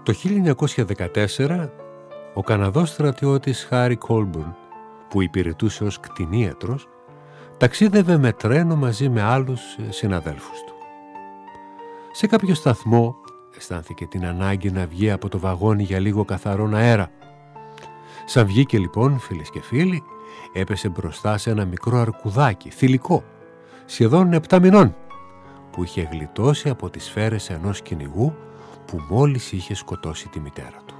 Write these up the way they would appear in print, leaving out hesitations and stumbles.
Το 1914 ο Καναδός στρατιώτης Χάρι Κόλμπουρν, που υπηρετούσε ως κτηνίατρος, ταξίδευε με τρένο μαζί με άλλους συναδέλφους του. Σε κάποιο σταθμό αισθάνθηκε την ανάγκη να βγει από το βαγόνι για λίγο καθαρόν αέρα. Σαν βγήκε λοιπόν, φίλες και φίλοι, έπεσε μπροστά σε ένα μικρό αρκουδάκι, θηλυκό, σχεδόν 7 μηνών, που είχε γλιτώσει από τις σφαίρες ενός κυνηγού που μόλις είχε σκοτώσει τη μητέρα του.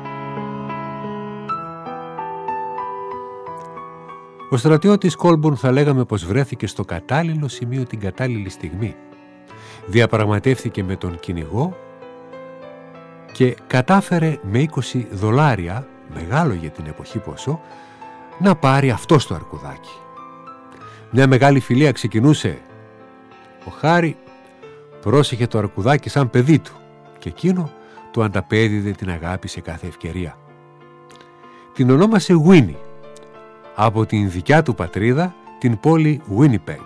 Ο στρατιώτης Κόλμπουρν θα λέγαμε πως βρέθηκε στο κατάλληλο σημείο την κατάλληλη στιγμή. Διαπραγματεύθηκε με τον κυνηγό και κατάφερε με $20, μεγάλο για την εποχή ποσό, να πάρει αυτό το αρκουδάκι. Μια μεγάλη φιλία ξεκινούσε. Ο Χάρι πρόσεχε το αρκουδάκι σαν παιδί του και εκείνο του ανταπέδιδε την αγάπη σε κάθε ευκαιρία. Την ονόμασε Winnie, από την δικιά του πατρίδα, την πόλη Winnipeg.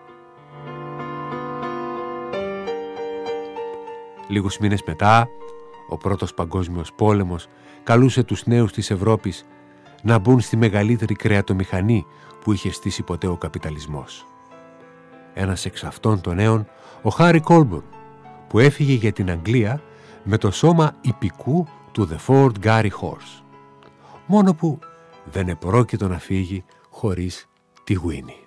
Λίγους μήνες μετά, ο Πρώτος Παγκόσμιος Πόλεμος καλούσε τους νέους της Ευρώπης να μπουν στη μεγαλύτερη κρεατομηχανή που είχε στήσει ποτέ ο καπιταλισμός. Ένας εξ αυτών των νέων, ο Χάρι Κόλμπουρν, που έφυγε για την Αγγλία με το σώμα ιππικού του The Ford Gary Horse. Μόνο που δεν επρόκειτο να φύγει χωρίς τη Winnie.